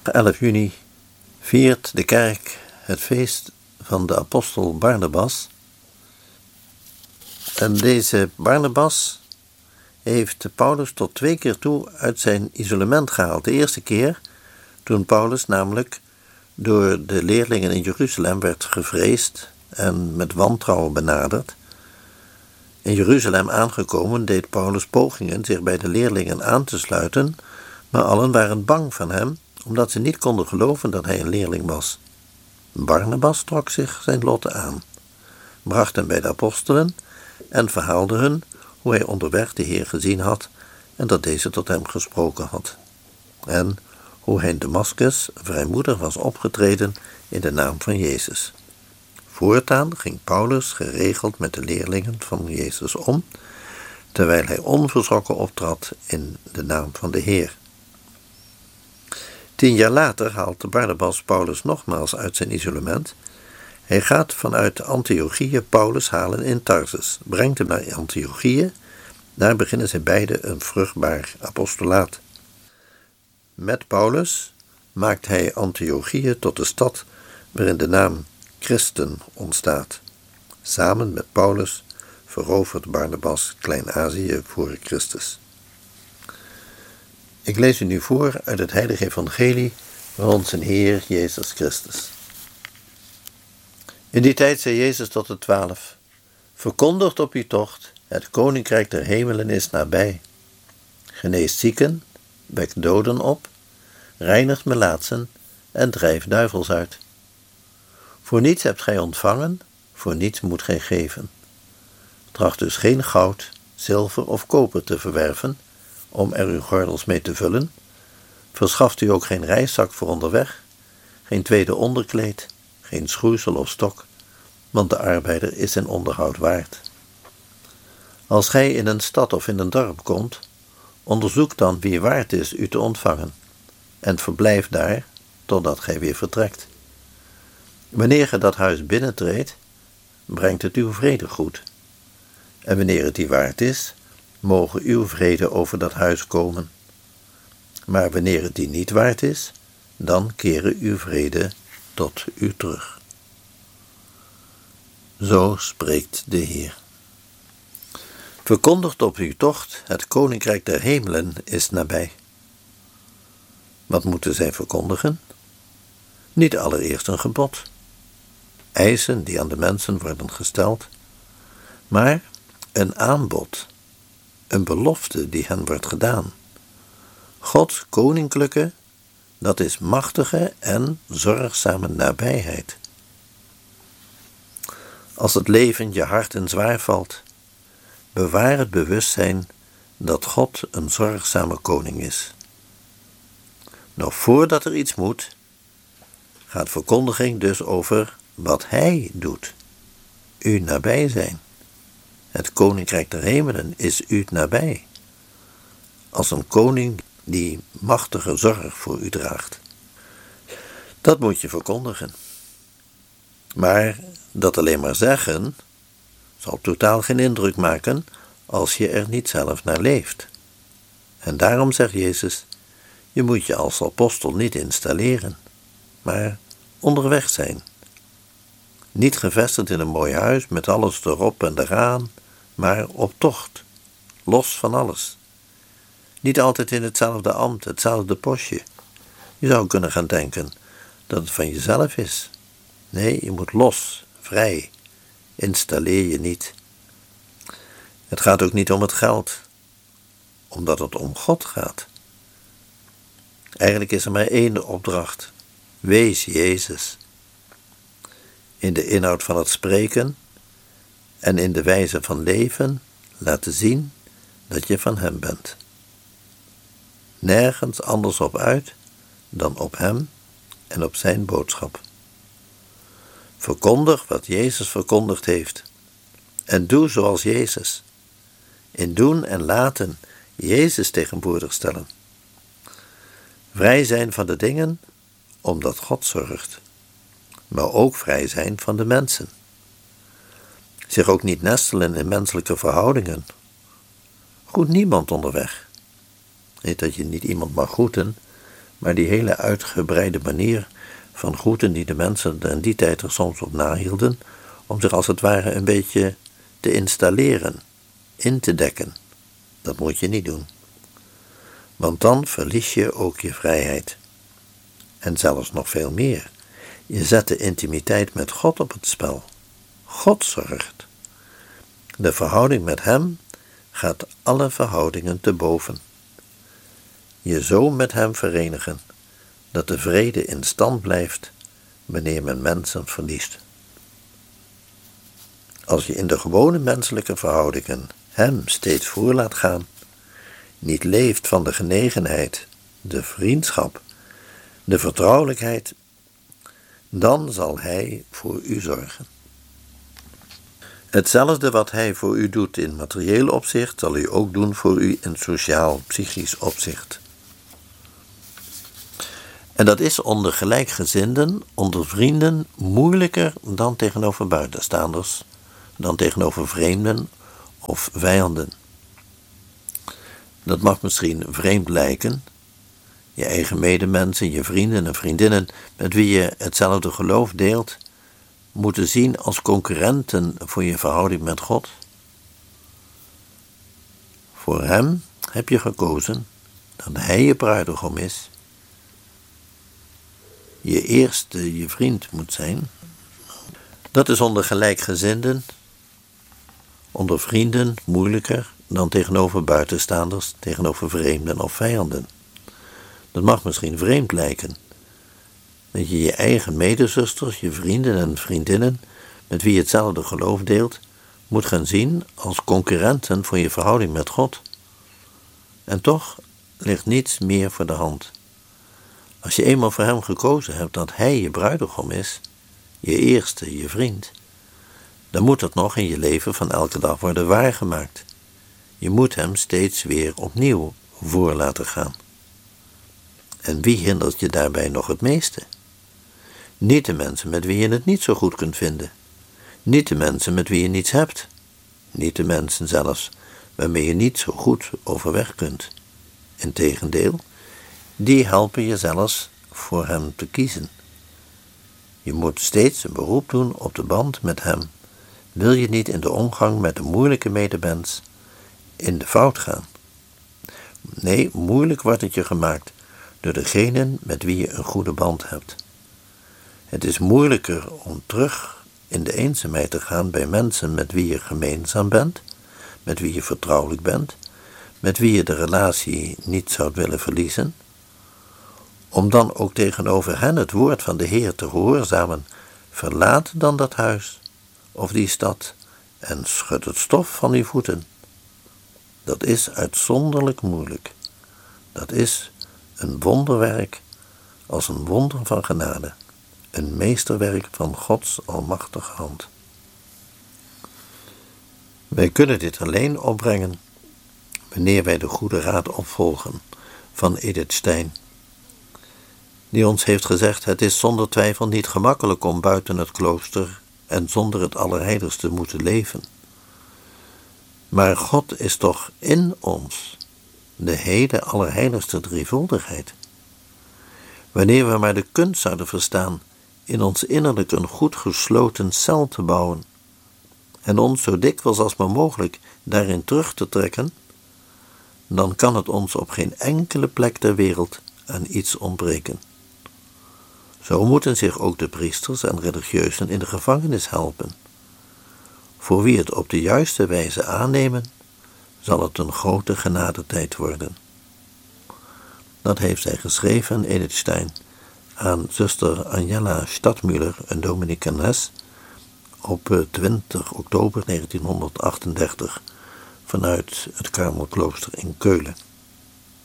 11 juni viert de kerk het feest van de apostel Barnabas. En deze Barnabas heeft Paulus tot 2 keer toe uit zijn isolement gehaald. De eerste keer toen Paulus namelijk door de leerlingen in Jeruzalem werd gevreesd en met wantrouwen benaderd. In Jeruzalem aangekomen deed Paulus pogingen zich bij de leerlingen aan te sluiten, maar allen waren bang van hem, omdat ze niet konden geloven dat hij een leerling was. Barnabas trok zich zijn lot aan, bracht hem bij de apostelen en verhaalde hun hoe hij onderweg de Heer gezien had en dat deze tot hem gesproken had. En hoe hij in Damaskus vrijmoedig was opgetreden in de naam van Jezus. Voortaan ging Paulus geregeld met de leerlingen van Jezus om, terwijl hij onverschrokken optrad in de naam van de Heer. 10 jaar later haalt Barnabas Paulus nogmaals uit zijn isolement. Hij gaat vanuit Antiochië Paulus halen in Tarsus, brengt hem naar Antiochië. Daar beginnen zij beiden een vruchtbaar apostolaat. Met Paulus maakt hij Antiochië tot de stad waarin de naam Christen ontstaat. Samen met Paulus verovert Barnabas Klein-Azië voor Christus. Ik lees u nu voor uit het heilige evangelie van onze Heer Jezus Christus. In die tijd zei Jezus tot de 12: Verkondigt op uw tocht, het koninkrijk der hemelen is nabij. Geneest zieken, wekt doden op, reinigt melaatsen en drijft duivels uit. Voor niets hebt gij ontvangen, voor niets moet gij geven. Tracht dus geen goud, zilver of koper te verwerven, om er uw gordels mee te vullen. Verschaft u ook geen reiszak voor onderweg, geen tweede onderkleed, geen schoeisel of stok, want de arbeider is zijn onderhoud waard. Als gij in een stad of in een dorp komt, onderzoek dan wie waard is u te ontvangen, en verblijf daar totdat gij weer vertrekt. Wanneer gij dat huis binnentreedt, brengt het uw vrede goed. En wanneer het die waard is, mogen uw vrede over dat huis komen. Maar wanneer het die niet waard is, dan keren uw vrede tot u terug. Zo spreekt de Heer. Verkondigt op uw tocht, het koninkrijk der hemelen is nabij. Wat moeten zij verkondigen? Niet allereerst een gebod, eisen die aan de mensen worden gesteld, maar een aanbod, een belofte die hen wordt gedaan. Gods koninklijke, dat is machtige en zorgzame nabijheid. Als het leven je hard en zwaar valt, bewaar het bewustzijn dat God een zorgzame koning is. Nog voordat er iets moet, gaat verkondiging dus over wat Hij doet. U nabij zijn. Het koninkrijk der hemelen is u nabij. Als een koning die machtige zorg voor u draagt. Dat moet je verkondigen. Maar dat alleen maar zeggen zal totaal geen indruk maken als je er niet zelf naar leeft. En daarom zegt Jezus, je moet je als apostel niet installeren, maar onderweg zijn. Niet gevestigd in een mooi huis met alles erop en eraan, maar op tocht, los van alles. Niet altijd in hetzelfde ambt, hetzelfde postje. Je zou kunnen gaan denken dat het van jezelf is. Nee, je moet los, vrij. Installeer je niet. Het gaat ook niet om het geld, omdat het om God gaat. Eigenlijk is er maar één opdracht. Wees Jezus. In de inhoud van het spreken en in de wijze van leven laten zien dat je van Hem bent. Nergens anders op uit dan op Hem en op Zijn boodschap. Verkondig wat Jezus verkondigd heeft en doe zoals Jezus. In doen en laten Jezus tegenwoordig stellen. Vrij zijn van de dingen omdat God zorgt, maar ook vrij zijn van de mensen. Zich ook niet nestelen in menselijke verhoudingen. Groet niemand onderweg. Niet dat je niet iemand mag groeten, Maar die hele uitgebreide manier van groeten die de mensen in die tijd er soms op nahielden, om zich als het ware een beetje te installeren, in te dekken, dat moet je niet doen. Want dan verlies je ook je vrijheid. En zelfs nog veel meer. Je zet de intimiteit met God op het spel. God zorgt. De verhouding met Hem gaat alle verhoudingen te boven. Je zo met Hem verenigen, dat de vrede in stand blijft wanneer men mensen verliest. Als je in de gewone menselijke verhoudingen Hem steeds voor laat gaan, niet leeft van de genegenheid, de vriendschap, de vertrouwelijkheid, dan zal Hij voor u zorgen. Hetzelfde wat Hij voor u doet in materieel opzicht, zal Hij ook doen voor u in sociaal-psychisch opzicht. En dat is onder gelijkgezinden, onder vrienden, moeilijker dan tegenover buitenstaanders, dan tegenover vreemden of vijanden. Dat mag misschien vreemd lijken. Je eigen medemensen, je vrienden en vriendinnen met wie je hetzelfde geloof deelt, moeten zien als concurrenten voor je verhouding met God. Voor Hem heb je gekozen dat Hij je bruidegom is. Je eerste je vriend moet zijn. Dat is onder gelijkgezinden, onder vrienden moeilijker dan tegenover buitenstaanders, tegenover vreemden of vijanden. Dat mag misschien vreemd lijken, dat je je eigen medezusters, je vrienden en vriendinnen, met wie je hetzelfde geloof deelt, moet gaan zien als concurrenten voor je verhouding met God. En toch ligt niets meer voor de hand. Als je eenmaal voor Hem gekozen hebt dat Hij je bruidegom is, je eerste, je vriend, dan moet dat nog in je leven van elke dag worden waargemaakt. Je moet Hem steeds weer opnieuw voor laten gaan. En wie hindert je daarbij nog het meeste? Niet de mensen met wie je het niet zo goed kunt vinden. Niet de mensen met wie je niets hebt. Niet de mensen zelfs waarmee je niet zo goed overweg kunt. Integendeel, die helpen je zelfs voor Hem te kiezen. Je moet steeds een beroep doen op de band met Hem. Wil je niet in de omgang met de moeilijke medemens in de fout gaan? Nee, moeilijk wordt het je gemaakt door degenen met wie je een goede band hebt. Het is moeilijker om terug in de eenzaamheid te gaan bij mensen met wie je gemeenzaam bent, met wie je vertrouwelijk bent, met wie je de relatie niet zou willen verliezen, om dan ook tegenover hen het woord van de Heer te gehoorzamen. Verlaat dan dat huis of die stad en schud het stof van uw voeten. Dat is uitzonderlijk moeilijk. Dat is een wonderwerk als een wonder van genade. Een meesterwerk van Gods almachtige hand. Wij kunnen dit alleen opbrengen wanneer wij de goede raad opvolgen van Edith Stein, die ons heeft gezegd: het is zonder twijfel niet gemakkelijk om buiten het klooster en zonder het Allerheiligste te moeten leven. Maar God is toch in ons, de hele Allerheiligste drievuldigheid. Wanneer we maar de kunst zouden verstaan in ons innerlijk een goed gesloten cel te bouwen en ons zo dikwijls als maar mogelijk daarin terug te trekken, dan kan het ons op geen enkele plek ter wereld aan iets ontbreken. Zo moeten zich ook de priesters en religieuzen in de gevangenis helpen. Voor wie het op de juiste wijze aannemen, zal het een grote genadetijd worden. Dat heeft zij geschreven, Edith Stein, aan zuster Angela Stadtmüller, een Dominicanes, op 20 oktober 1938 vanuit het Karmelklooster in Keulen.